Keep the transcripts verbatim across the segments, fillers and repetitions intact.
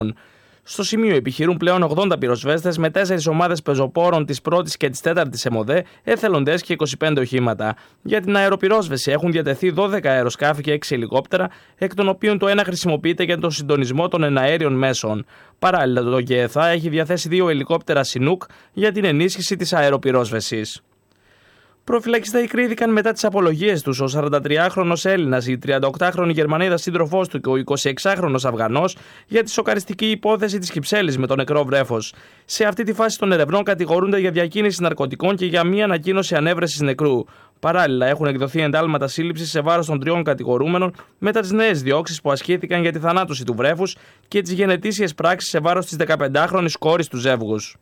Στο σημείο επιχειρούν πλέον ογδόντα πυροσβέστες με τέσσερις ομάδες πεζοπόρων της πρώτης και της τέταρτης ΕΜΟΔΕ, εθελοντές και είκοσι πέντε οχήματα. Για την αεροπυρόσβεση έχουν διατεθεί δώδεκα αεροσκάφη και έξι ελικόπτερα, εκ των οποίων το ένα χρησιμοποιείται για τον συντονισμό των εναέριων μέσων. Παράλληλα, το ΓΕΘΑ έχει διαθέσει δύο ελικόπτερα Σινούκ για την ενίσχυση της αεροπυρόσβεσης. Προφυλακιστέοι κρίθηκαν μετά τις απολογίες τους ο σαραντατριάχρονος Έλληνας, η τριανταοκτάχρονη Γερμανίδα σύντροφός του και ο εικοσιεξάχρονος Αφγανός για τη σοκαριστική υπόθεση της Κυψέλης με το νεκρό βρέφος. Σε αυτή τη φάση των ερευνών κατηγορούνται για διακίνηση ναρκωτικών και για μία ανακοίνωση ανέβρεσης νεκρού. Παράλληλα, έχουν εκδοθεί εντάλματα σύλληψης σε βάρος των τριών κατηγορούμενων μετά τις νέες διώξεις που ασκήθηκαν για τη θανάτωση του βρέφους και τις γενετήσιες πράξεις σε βάρος της δεκαπεντάχρονης κόρης του ζεύγους.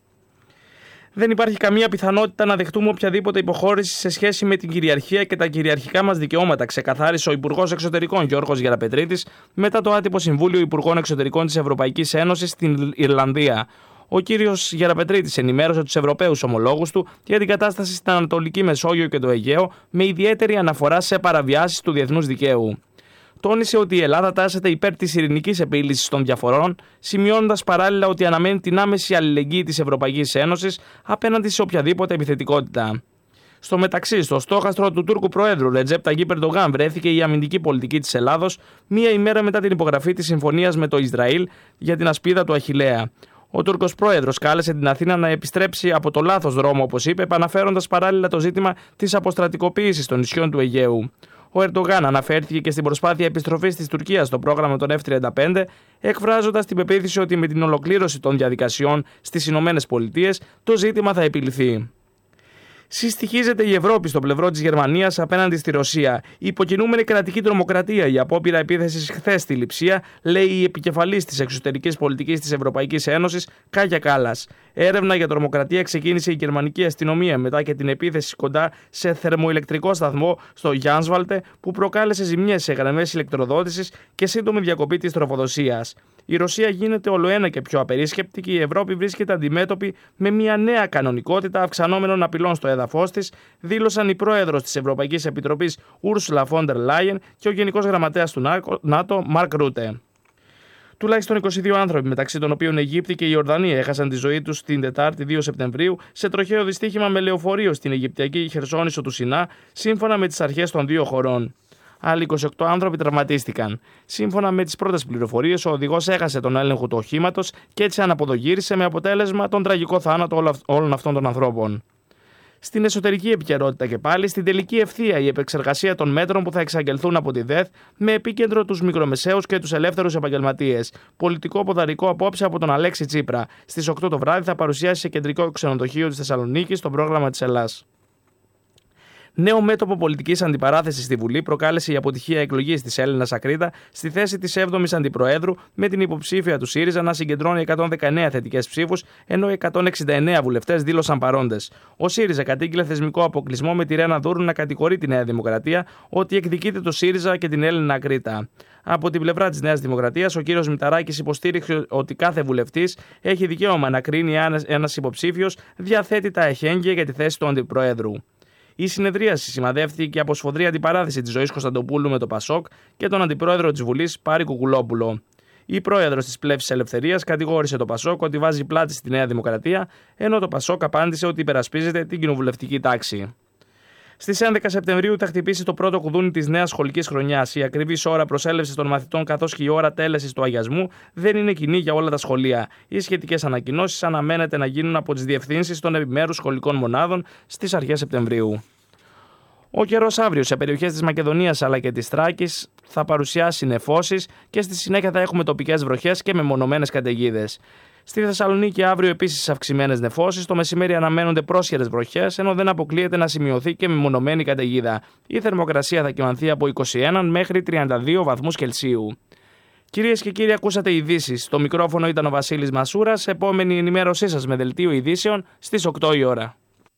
Δεν υπάρχει καμία πιθανότητα να δεχτούμε οποιαδήποτε υποχώρηση σε σχέση με την κυριαρχία και τα κυριαρχικά μας δικαιώματα, ξεκαθάρισε ο Υπουργός Εξωτερικών Γιώργος Γεραπετρίτης μετά το άτυπο Συμβούλιο Υπουργών Εξωτερικών της Ευρωπαϊκής Ένωσης στην Ιρλανδία. Ο κύριος Γεραπετρίτης ενημέρωσε τους Ευρωπαίους ομολόγους του για την κατάσταση στην Ανατολική Μεσόγειο και το Αιγαίο, με ιδιαίτερη αναφορά σε παραβιάσεις του διεθνούς δικαίου. Τόνισε ότι η Ελλάδα τάσσεται υπέρ της ειρηνικής επίλυσης των διαφορών, σημειώνοντας παράλληλα ότι αναμένει την άμεση αλληλεγγύη της Ευρωπαϊκής Ένωσης απέναντι σε οποιαδήποτε επιθετικότητα. Στο μεταξύ, στο στόχαστρο του Τούρκου Προέδρου Ρετζέπ Ταγίπ Ερντογάν βρέθηκε η αμυντική πολιτική της Ελλάδος, μία ημέρα μετά την υπογραφή της συμφωνίας με το Ισραήλ για την ασπίδα του Αχιλλέα. Ο Τούρκος Πρόεδρος κάλεσε την Αθήνα να επιστρέψει από το λάθος δρόμο, όπως είπε, επαναφέροντας παράλληλα το ζήτημα της αποστρατικοποίησης των νησιών του Αιγαίου. Ο Ερντογάν αναφέρθηκε και στην προσπάθεια επιστροφής της Τουρκίας στο πρόγραμμα των εφ τριάντα πέντε, εκφράζοντας την πεποίθηση ότι με την ολοκλήρωση των διαδικασιών στις Ηνωμένες Πολιτείες το ζήτημα θα επιληθεί. Συστοιχίζεται η Ευρώπη στο πλευρό της Γερμανίας απέναντι στη Ρωσία. Η υποκινούμενη κρατική τρομοκρατία, η απόπειρα επίθεσης χθες στη Λειψία, λέει η επικεφαλής της εξωτερικής πολιτικής της Ευρωπαϊκής Ένωσης, Κάγια Κάλλας. Έρευνα για τρομοκρατία ξεκίνησε η γερμανική αστυνομία μετά και την επίθεση κοντά σε θερμοηλεκτρικό σταθμό στο Γιάνσβαλτε, που προκάλεσε ζημιές σε γραμμές ηλεκτροδότησης και σύντομη διακοπή της τροφοδοσίας. Η Ρωσία γίνεται ολοένα και πιο απερίσκεπτη και η Ευρώπη βρίσκεται αντιμέτωπη με μια νέα κανονικότητα αυξανόμενων απειλών στο έδαφος της, δήλωσαν η πρόεδρος της Ευρωπαϊκής Επιτροπής Ursula von der Leyen και ο Γενικός Γραμματέας του ΝΑΤΟ Μαρκ Ρούτε. Τουλάχιστον είκοσι δύο άνθρωποι, μεταξύ των οποίων Αιγύπτιοι και η Ιορδανία, έχασαν τη ζωή τους την Τετάρτη δύο Σεπτεμβρίου σε τροχαίο δυστύχημα με λεωφορείο στην Αιγυπτιακή Χερσόνησο του Σινά, σύμφωνα με τις αρχές των δύο χωρών. Άλλοι είκοσι οκτώ άνθρωποι τραυματίστηκαν. Σύμφωνα με τις πρώτες πληροφορίες, ο οδηγός έχασε τον έλεγχο του οχήματος και έτσι αναποδογύρισε, με αποτέλεσμα τον τραγικό θάνατο όλων αυτών των ανθρώπων. Στην εσωτερική επικαιρότητα και πάλι, στην τελική ευθεία η επεξεργασία των μέτρων που θα εξαγγελθούν από τη ΔΕΘ, με επίκεντρο τους μικρομεσαίους και τους ελεύθερους επαγγελματίες. Πολιτικό ποδαρικό απόψε από τον Αλέξη Τσίπρα. Στις οκτώ το βράδυ θα παρουσιάσει σε κεντρικό ξενοδοχείο της Θεσσαλονίκης το πρόγραμμα της Ελλάς. Νέο μέτωπο πολιτικής αντιπαράθεσης στη Βουλή προκάλεσε η αποτυχία εκλογής της Έλενας Ακρίτα στη θέση της έβδομης αντιπροέδρου, με την υποψήφια του ΣΥΡΙΖΑ να συγκεντρώνει εκατόν δεκαεννέα θετικές ψήφους, ενώ εκατόν εξήντα εννέα βουλευτές δήλωσαν παρόντες. Ο ΣΥΡΙΖΑ κατήγγειλε θεσμικό αποκλεισμό, με τη Ρένα Δούρου να κατηγορεί τη Νέα Δημοκρατία ότι εκδικείται το ΣΥΡΙΖΑ και την Έλενα Ακρίτα. Από την πλευρά της Νέας Δημοκρατίας, ο κύριος Μητσοτάκης υποστήριξε ότι κάθε βουλευτής έχει δικαίωμα να κρίνει αν ένας υποψήφιος διαθέτει τα εχέγγυα για τη θέση του αντιπροέδρου. Η συνεδρίαση σημαδεύτηκε από σφοδρή αντιπαράθεση της Ζωής Κωνσταντοπούλου με το Πασόκ και τον αντιπρόεδρο της Βουλής Πάρη Κουκουλόπουλο. Η πρόεδρος της Πλεύσης Ελευθερίας κατηγόρησε το Πασόκ ότι βάζει πλάτη στη Νέα Δημοκρατία, ενώ το Πασόκ απάντησε ότι υπερασπίζεται την κοινοβουλευτική τάξη. Στις έντεκα Σεπτεμβρίου θα χτυπήσει το πρώτο κουδούνι της νέας σχολικής χρονιάς. Η ακριβής ώρα προσέλευσης των μαθητών, καθώς και η ώρα τέλεσης του αγιασμού, δεν είναι κοινή για όλα τα σχολεία. Οι σχετικές ανακοινώσεις αναμένεται να γίνουν από τις διευθύνσεις των επιμέρους σχολικών μονάδων στις αρχές Σεπτεμβρίου. Ο καιρός αύριο σε περιοχές της Μακεδονίας αλλά και της Θράκης θα παρουσιάσει νεφώσεις και στη συνέχεια θα έχουμε τοπικές βροχές και μεμονωμένες καταιγίδες. Στη Θεσσαλονίκη αύριο επίσης αυξημένες νεφώσεις, το μεσημέρι αναμένονται πρόσχερες βροχές, ενώ δεν αποκλείεται να σημειωθεί και μεμονωμένη καταιγίδα. Η θερμοκρασία θα κυμανθεί από είκοσι ένα μέχρι τριάντα δύο βαθμούς Κελσίου. Κυρίες και κύριοι, ακούσατε ειδήσεις. Στο μικρόφωνο ήταν ο Βασίλης Μασούρας. Επόμενη ενημέρωσή σας με δελτίο ειδήσεων στις οκτώ η ώρα.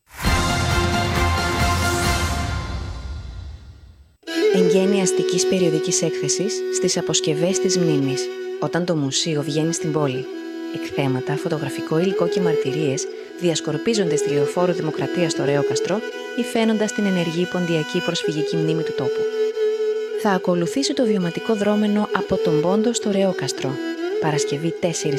Εγγένεια αστικής περιοδικής έκθεσης στις αποσκευές της μνήμης, όταν το μουσείο βγαίνει στην πόλη. Εκθέματα, φωτογραφικό υλικό και μαρτυρίες διασκορπίζονται στη Λεωφόρο Δημοκρατία στο Ρέοκαστρο, υφαίνοντας την ενεργή ποντιακή προσφυγική μνήμη του τόπου. Θα ακολουθήσει το βιωματικό δρόμενο από τον Πόντο στο Ρέοκαστρο, Παρασκευή τέσσερις